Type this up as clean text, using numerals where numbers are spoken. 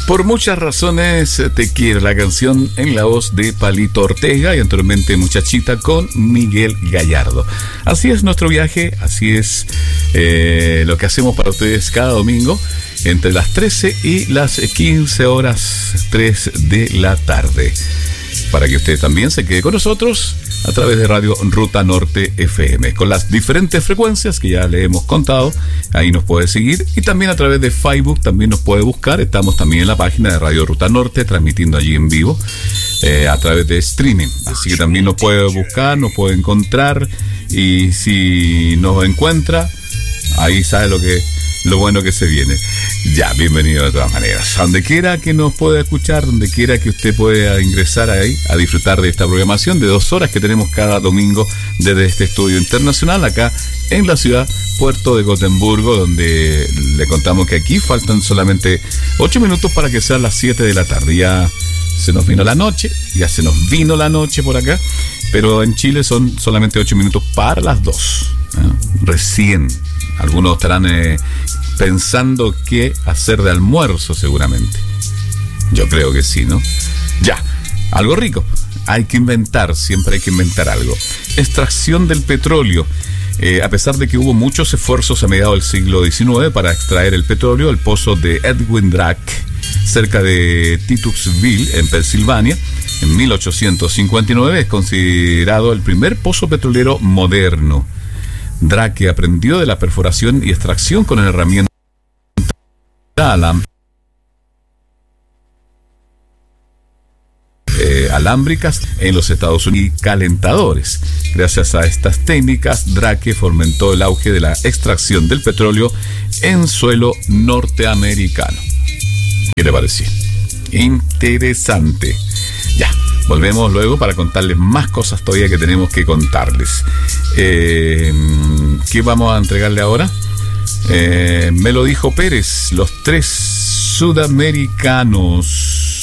Por muchas razones te quiero, la canción en la voz de Palito Ortega y anteriormente Muchachita con Miguel Gallardo. Así es nuestro viaje, así es lo que hacemos para ustedes cada domingo entre las 13 y las 15 horas 3 de la tarde. Para que usted también se quede con nosotros a través de Radio Ruta Norte FM, con las diferentes frecuencias que ya le hemos contado. Ahí nos puede seguir y también a través de Facebook también nos puede buscar. Estamos también en la página de Radio Ruta Norte, transmitiendo allí en vivo a través de streaming. Así que también nos puede buscar, nos puede encontrar, y si nos encuentra, ahí sabe lo bueno que se viene. Ya, bienvenido de todas maneras. A donde quiera que nos pueda escuchar, donde quiera que usted pueda ingresar ahí a disfrutar de esta programación de 2 horas que tenemos cada domingo desde este estudio internacional acá en la ciudad Puerto de Gotemburgo, donde le contamos que aquí faltan solamente 8 minutos para que sean las 7 de la tarde. Ya se nos vino la noche, por acá, pero en Chile son solamente 8 minutos para las 2. Recién. Algunos estarán pensando qué hacer de almuerzo seguramente. Yo creo que sí, ¿no? Ya, algo rico. Hay que inventar, siempre hay que inventar algo. Extracción del petróleo. A pesar de que hubo muchos esfuerzos a mediados del siglo XIX para extraer el petróleo, el pozo de Edwin Drake, cerca de Titusville, en Pensilvania, en 1859, es considerado el primer pozo petrolero moderno. Drake aprendió de la perforación y extracción con herramientas alámbricas en los Estados Unidos y calentadores. Gracias a estas técnicas, Drake fomentó el auge de la extracción del petróleo en suelo norteamericano. ¿Qué le pareció? Interesante. Ya, volvemos luego para contarles más cosas todavía que tenemos que contarles. ¿Qué vamos a entregarle ahora? Me lo dijo Pérez, los 3 sudamericanos.